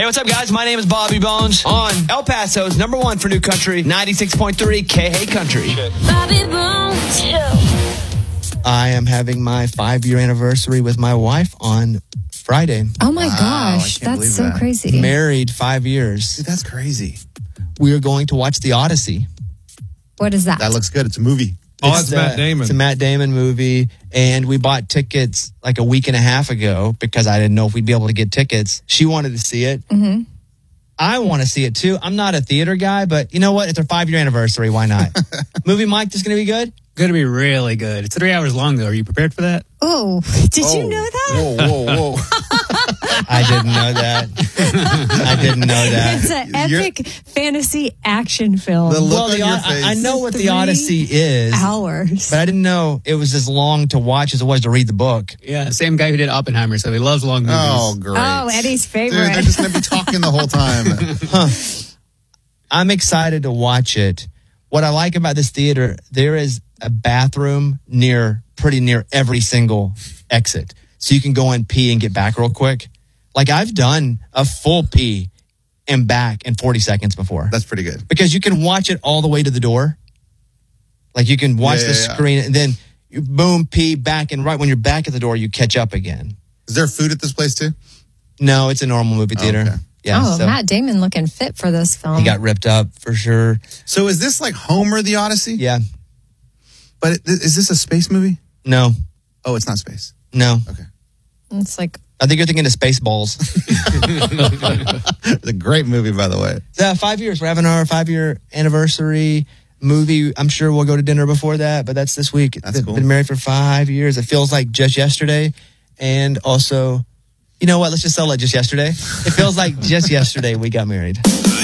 Hey, what's up, guys? My name is Bobby Bones on El Paso's #1 for new country, 96.3 K-Hey Country. Bobby Bones. I am having my 5-year anniversary with my wife on Friday. Oh my gosh, I can't that's believe so that. crazy. Married 5 years. Dude, that's crazy. We are going to watch The Odyssey. What is that? That looks good. It's a movie. Oh, it's Matt Damon. It's a Matt Damon movie, and we bought tickets like a week and a half ago because I didn't know if we'd be able to get tickets. She wanted to see it. Mm-hmm. I want to see it too. I'm not a theater guy, but you know what? It's our 5-year anniversary. Why not? Movie, Mike, this is going to be good? Going to be really good. It's 3 hours long, though. Are you prepared for that? Oh, did you know that? Whoa. I didn't know that. I didn't know that. It's an epic fantasy action film. The look on the your face. I know what 3 The Odyssey is, hours. but I didn't know it was as long to watch as it was to read the book. Yeah, same guy who did Oppenheimer, so he loves long movies. Oh, great. Oh, Eddie's Dude, favorite. they're just going to be talking the whole time. I'm excited to watch it. What I like about this theater, there is a bathroom pretty near every single exit. So you can go and pee and get back real quick. Like I've done a full pee and back in 40 seconds before. That's pretty good. Because you can watch it all the way to the door. Like you can watch the screen and then you boom, pee, back, and right when you're back at the door, you catch up again. Is there food at this place too? No, it's a normal movie theater. Okay. Yeah, so Matt Damon looking fit for this film. he got ripped up for sure. So is this like Homer the Odyssey? Yeah. But is this a space movie? No. Oh, it's not space. No. Okay. It's like, I think you're thinking of Spaceballs. It's a great movie, by the way. 5 years. We're having our 5-year anniversary movie. I'm sure we'll go to dinner before that, but that's this week. That's cool. Been married for 5 years. It feels like just yesterday. And also, you know what? Let's just sell it just yesterday. It feels like just yesterday we got married.